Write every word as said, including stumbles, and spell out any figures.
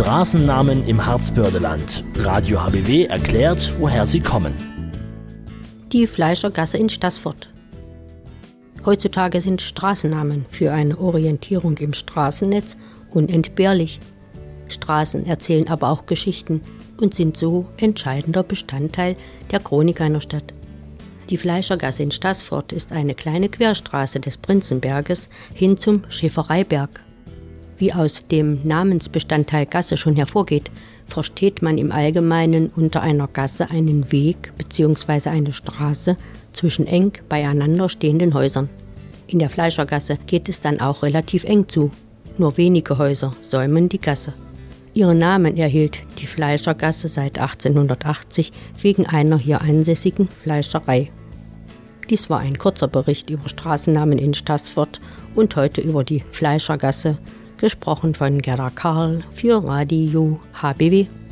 Straßennamen im Harzbördeland. Radio H B W erklärt, woher sie kommen. Die Fleischergasse in Staßfurt. Heutzutage sind Straßennamen für eine Orientierung im Straßennetz unentbehrlich. Straßen erzählen aber auch Geschichten und sind so entscheidender Bestandteil der Chronik einer Stadt. Die Fleischergasse in Staßfurt ist eine kleine Querstraße des Prinzenberges hin zum Schäfereiberg. Wie aus dem Namensbestandteil Gasse schon hervorgeht, versteht man im Allgemeinen unter einer Gasse einen Weg bzw. eine Straße zwischen eng beieinander stehenden Häusern. In der Fleischergasse geht es dann auch relativ eng zu. Nur wenige Häuser säumen die Gasse. Ihren Namen erhielt die Fleischergasse seit achtzehnhundertachtzig wegen einer hier ansässigen Fleischerei. Dies war ein kurzer Bericht über Straßennamen in Staßfurt und heute über die Fleischergasse, gesprochen von Gerda Karl für Radio H B W.